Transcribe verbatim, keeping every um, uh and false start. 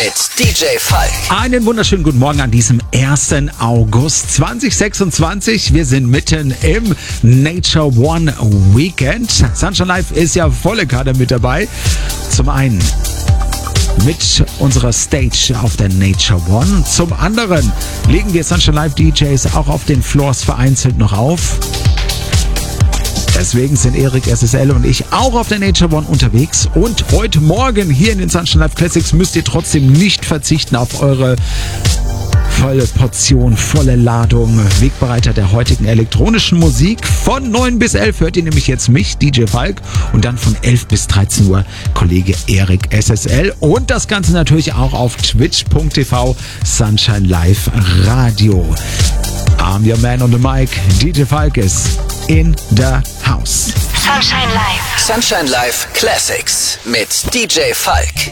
mit D J Falk. Einen wunderschönen guten Morgen an diesem ersten August zweitausendsechsundzwanzig. Wir sind mitten im Nature One Weekend. Sunshine Live ist ja volle Kader mit dabei. Zum einen mit unserer Stage auf der Nature One. Zum anderen legen wir Sunshine Live D Js auch auf den Floors vereinzelt noch auf. Deswegen sind Erik S S L und ich auch auf der Nature One unterwegs. Und heute Morgen hier in den Sunshine Live Classics müsst ihr trotzdem nicht verzichten auf eure volle Portion, volle Ladung, Wegbereiter der heutigen elektronischen Musik. Von neun bis elf hört ihr nämlich jetzt mich, D J Falk, und dann von elf bis dreizehn Uhr Kollege Erik S S L. Und das Ganze natürlich auch auf twitch punkt t v Sunshine Live Radio. I'm your man on the mic, D J Falk is in the house. Sunshine Live. Sunshine Live Classics mit D J Falk.